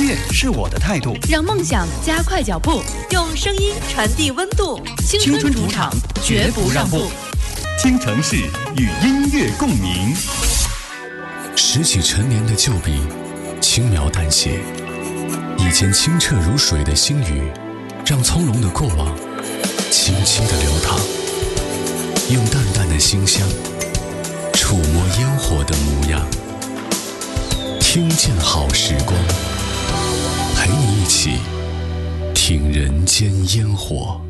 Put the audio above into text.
乐是我的态度， 让梦想加快脚步， 用声音传递温度。 青春主场绝不让步。 京城市与音乐共鸣。 拾起陈年的旧笔，轻描淡写，以前清澈如水的星宇，让从容的过往轻轻地流淌，用淡淡的馨香触摸烟火的模样，听见好时光，陪你一起听人间烟火。